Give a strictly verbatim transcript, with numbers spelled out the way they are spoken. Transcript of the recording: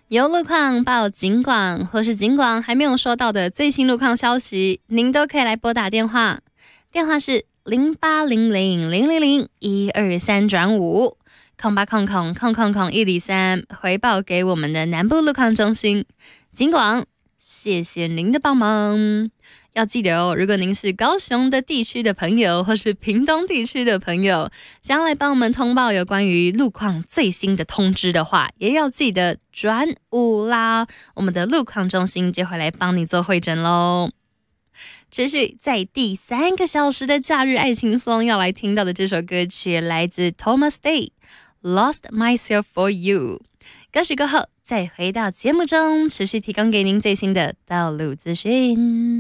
有路况报警广，或是警广还没有收到的最新路况消息，您都可以来拨打电话，电话是零八零零零零零一二三转五空八空空空空空一零三，回报给我们的南部路况中心警广。谢谢您的帮忙。要记得哦，如果您是高雄的地区的朋友，或是屏东地区的朋友，想要来帮我们通报有关于路况最新的通知的话，也要记得转五啦，我们的路况中心就会来帮你做会诊咯。持续在第三个小时的假日爱情颂要来听到的这首歌曲来自 Thomas Day Lost Myself for You。 歌曲过后再回到节目中，持续提供给您最新的道路资讯。